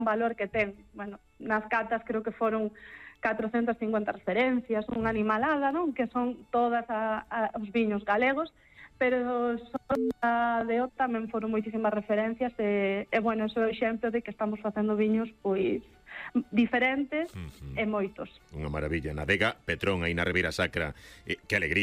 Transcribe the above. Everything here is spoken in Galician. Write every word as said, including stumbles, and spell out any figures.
valor que ten. Bueno, nas catas creo que foron catrocentas cincuenta referencias, unha animalada, non? Que son todas a, a, os viños galegos, pero a de O tamén foron moitísimas referencias e, e bueno, ese é o exemplo de que estamos facendo viños pois diferentes uh -huh. e moitos. Unha maravilla. Na adega Petrón, aí na Ribeira Sacra. Eh, que alegría.